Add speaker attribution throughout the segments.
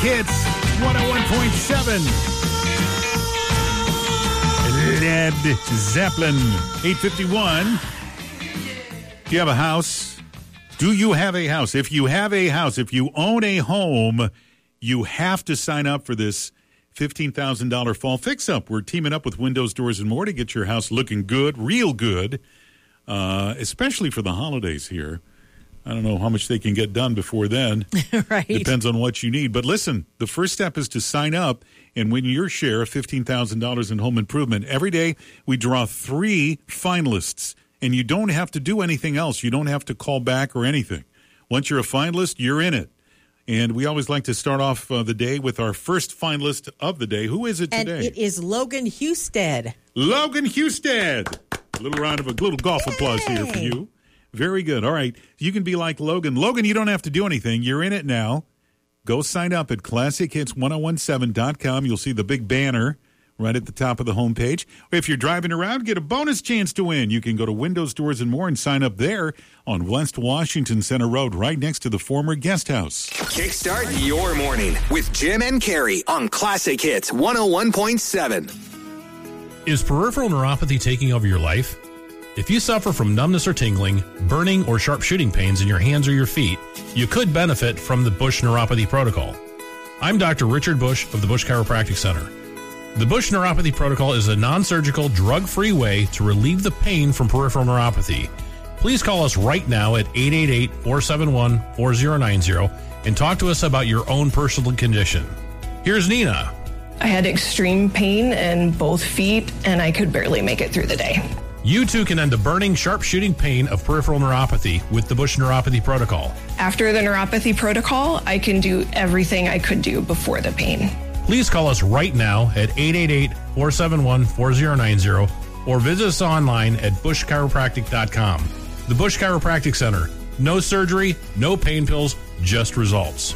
Speaker 1: Hits 101.7. Led Zeppelin 851. Do you have a house? Do you have a house? If you have a house, if you own a home, you have to sign up for this $15,000 fall fix-up. We're teaming up with Windows, Doors, and More to get your house looking good, real good, especially for the holidays here. I don't know how much they can get done before then.
Speaker 2: Right.
Speaker 1: Depends on what you need. But listen, the first step is to sign up and win your share of $15,000 in home improvement. Every day we draw 3 finalists, and you don't have to do anything else. You don't have to call back or anything. Once you're a finalist, you're in it. And we always like to start off the day with our first finalist of the day. Who is it today?
Speaker 2: And it is Logan Husted.
Speaker 1: Logan Husted. A little golf applause here for you. Very good. All right. You can be like Logan. Logan, you don't have to do anything. You're in it now. Go sign up at ClassicHits1017.com. You'll see the big banner right at the top of the homepage. If you're driving around, get a bonus chance to win. You can go to Windows, Doors, and More and sign up there on West Washington Center Road, right next to the former guest house.
Speaker 3: Kickstart your morning with Jim and Carrie on Classic Hits 101.7.
Speaker 4: Is peripheral neuropathy taking over your life? If you suffer from numbness or tingling, burning, or sharp shooting pains in your hands or your feet, you could benefit from the Bush Neuropathy Protocol. I'm Dr. Richard Bush of the Bush Chiropractic Center. The Bush Neuropathy Protocol is a non-surgical, drug-free way to relieve the pain from peripheral neuropathy. Please call us right now at 888-471-4090 and talk to us about your own personal condition. Here's Nina.
Speaker 5: I had extreme pain in both feet, and I could barely make it through the day.
Speaker 4: You too can end the burning, sharp shooting pain of peripheral neuropathy with the Bush Neuropathy Protocol.
Speaker 5: After the neuropathy protocol, I can do everything I could do before the pain.
Speaker 4: Please call us right now at 888-471-4090 or visit us online at bushchiropractic.com. The Bush Chiropractic Center. No surgery, no pain pills, just results.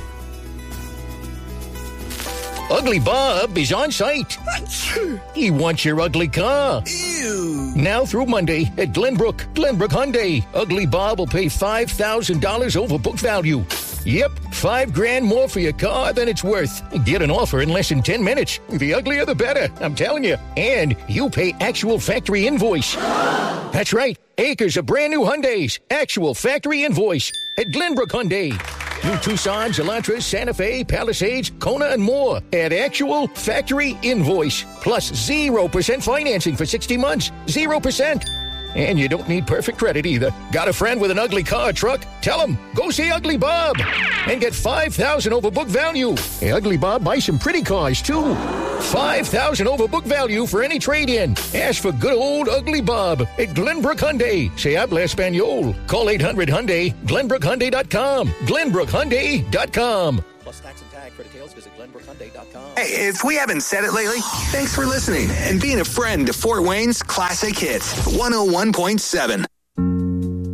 Speaker 6: Ugly Bob is on site. He wants your ugly car.
Speaker 3: Ew.
Speaker 6: Now through Monday at Glenbrook Hyundai. Ugly Bob will pay $5,000 over book value. Yep, $5,000 more for your car than it's worth. Get an offer in less than 10 minutes. The uglier the better, I'm telling you. And you pay actual factory invoice. That's right, acres of brand new Hyundais. Actual factory invoice at Glenbrook Hyundai. New Tucsons, Elantras, Santa Fe, Palisades, Kona, and more at actual factory invoice. Plus 0% financing for 60 months. 0%. And you don't need perfect credit either. Got a friend with an ugly car or truck? Tell him, go see Ugly Bob and get $5,000 over book value. Hey, Ugly Bob buys some pretty cars, too. $5,000 over book value for any trade-in. Ask for good old Ugly Bob at Glenbrook Hyundai. Se habla Espanol. Call 800-HYUNDAI, GlenbrookHyundai.com. GlenbrookHyundai.com.
Speaker 7: Plus tax and tag. For details, visit GlenbrookHyundai.com.
Speaker 3: Hey, if we haven't said it lately, thanks for listening and being a friend to Fort Wayne's Classic Hits 101.7.